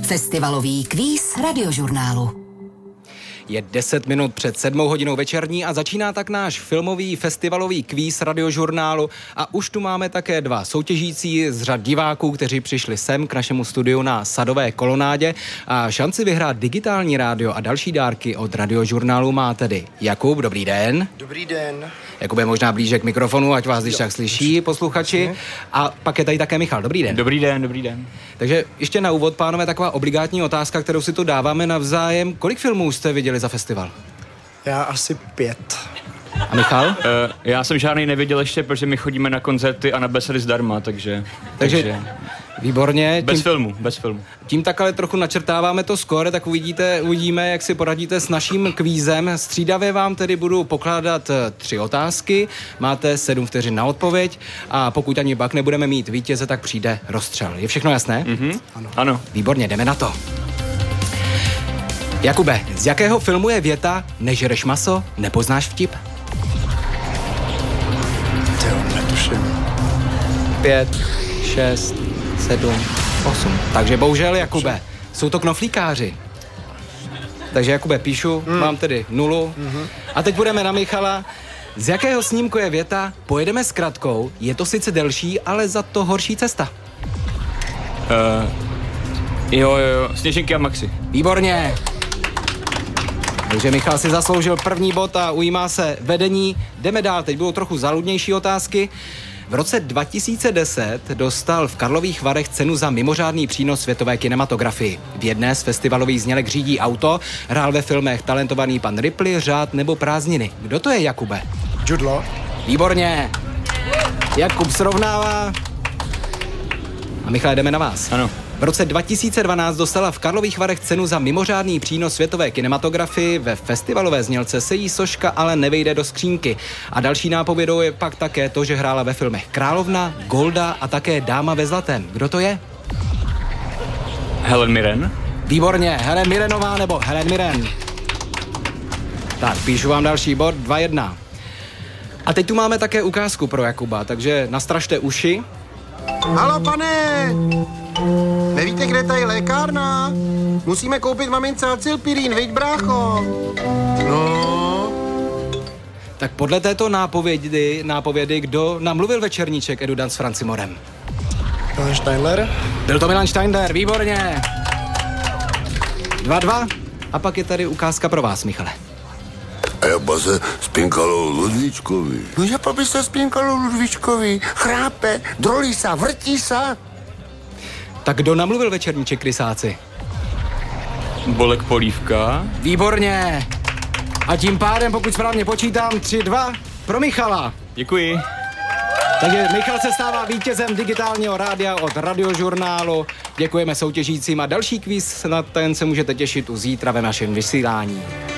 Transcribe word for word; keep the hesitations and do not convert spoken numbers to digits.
Festivalový kvíz Radiožurnálu. Je deset minut před sedmou hodinou večerní a začíná tak náš filmový festivalový kvíz Radiožurnálu a už tu máme také dva soutěžící z řad diváků, kteří přišli sem k našemu studiu na Sadové kolonádě a šanci vyhrát digitální rádio a další dárky od Radiožurnálu má tedy Jakub. Dobrý den. Dobrý den. Jakub je možná blíže k mikrofonu, ať vás když tak slyší posluchači. A pak je tady také Michal. Dobrý den. Dobrý den, dobrý den. Takže ještě na úvod, pánové, taková obligátní otázka, kterou si tu dáváme navzájem. Kolik filmů jste viděli za festival? Já asi pět. A Michal? Uh, já jsem žádný neviděl ještě, protože my chodíme na koncerty a na besedy zdarma, takže... Takže, takže výborně. Bez tím, filmu, bez filmu. Tím tak ale trochu načrtáváme to skóre, tak uvidíte, uvidíme, jak si poradíte s naším kvízem. Střídavě vám tedy budu pokládat tři otázky, máte sedm vteřin na odpověď a pokud ani pak nebudeme mít vítěze, tak přijde rozstřel. Je všechno jasné? Mm-hmm. Ano. ano. Výborně, jdeme na to. Jakube, z jakého filmu je věta Nežereš maso, nepoznáš vtip? Pět, šest, sedm, osm. Takže bohužel, Jakube, jsou to knoflíkáři. Takže Jakube, píšu, mm. mám tedy nulu. Mm-hmm. A teď budeme na Michala. Z jakého snímku je věta Pojedeme s kratkou, je to sice delší, ale za to horší cesta? Uh, jo, jo, jo, Sněženky a Maxi. Výborně. Takže Michal si zasloužil první bod a ujímá se vedení. Jdeme dál, teď budou trochu zaludnější otázky. V roce dva tisíce deset dostal v Karlových Varech cenu za mimořádný přínos světové kinematografii. V jedné z festivalových znělek Řídí auto hrál ve filmech Talentovaný pan Ripley, Řád nebo Prázdniny. Kdo to je, Jakube? Jude Law. Výborně. Jakub srovnává. A Michal, jdeme na vás. Ano. V roce dva tisíce dvanáct dostala v Karlových Varech cenu za mimořádný přínos světové kinematografii. Ve festivalové znělce se jí soška ale nevejde do skřínky. A další nápovědou je pak také to, že hrála ve filmech Královna, Golda a také Dáma ve zlatém. Kdo to je? Helen Mirren. Výborně, Helen Mirrenová nebo Helen Mirren. Tak, píšu vám další bod, dva jedna. A teď tu máme také ukázku pro Jakuba, takže nastražte uši. Haló, pane! Nevíte, kde tady lékárna? Musíme koupit mamince acylpirín, viď, brácho? No... Tak podle této nápovědy, nápovědy kdo namluvil večerníček Edu Dan s Francimorem? Milan Steindler. Byl to Milan Steindler, výborně. dva dva. A pak je tady ukázka pro vás, Michale. A já pa se spinkalo Ludvíčkovi. No já pa by se spinkalo Ludvíčkovi. Chrápe, drolí sa, vrtí sa. Tak kdo namluvil večerníček, krysáci? Bolek Polívka. Výborně. A tím pádem, pokud správně počítám, tři dva pro Michala. Děkuji. Takže Michal se stává vítězem digitálního rádia od Radiožurnálu. Děkujeme soutěžícím a další kvíz, na ten se můžete těšit už zítra ve našem vysílání.